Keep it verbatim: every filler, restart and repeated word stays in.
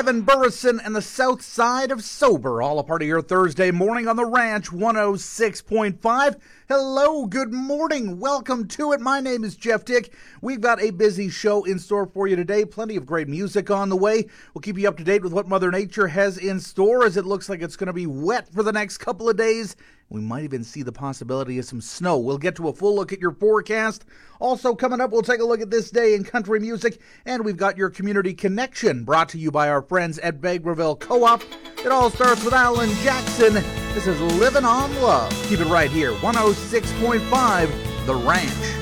Evan Burrison and the South Side of Sober, all a part of your Thursday morning on the Ranch one oh six point five. Hello, good morning, welcome to it. My name is Jeff Dick. We've got a busy show in store for you today, plenty of great music on the way. We'll keep you up to date with what Mother Nature has in store, as it looks like it's going to be wet for the next couple of days. We might even see the possibility of some snow. We'll get to a full look at your forecast. Also coming up, we'll take a look at this day in country music, and we've got your community connection brought to you by our friends at Bagreville Co-op. It all starts with Alan Jackson. This is Living on Love. Keep it right here, one oh six point five, The Ranch.